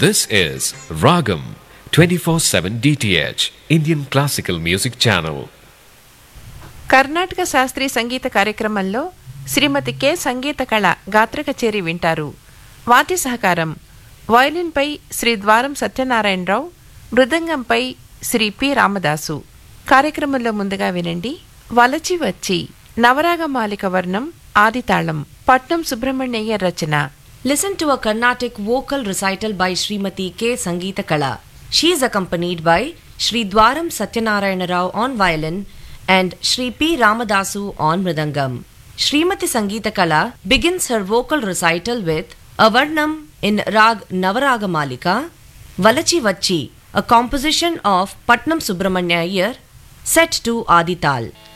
This is Ragam 24/7 DTH Indian Classical Music Channel. Karnataka శాస్త్రీయ సంగీత కార్యక్రమంలో శ్రీమతి K సంగీత కళ గాత్ర కచేరీ వింటారు. వాద్య సహకారం వయలిన్పై శ్రీ ద్వారం సత్యనారాయణరావు, మృదంగంపై శ్రీ పి రామదాసు. కార్యక్రమంలో ముందుగా వినండి వలచి వచ్చి నవరాగమాలిక వర్ణం ఆదితాళం పట్నం సుబ్రహ్మణ్యయ్య రచన. Listen to a Carnatic vocal recital by Srimati K. Sangeeta Kala. She is accompanied by Sri Dwaram Satyanarayana Rao on violin and Sri P. Ramadasu on mridangam. Srimati Sangeeta Kala begins her vocal recital with a Varnam in Rag Navaraga Malika, Valachi Vachi, a composition of Patnam Subramanya Iyer, set to Adi Tal.